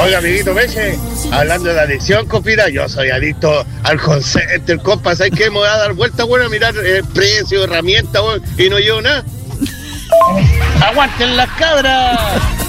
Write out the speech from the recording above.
Oiga, amiguito Meche, hablando de adicción, compita, yo soy adicto al Center, compa. ¿Sabes qué? Me voy a dar vuelta, bueno, a mirar precio, herramientas, y no llevo nada. ¡Aguanten las cabras!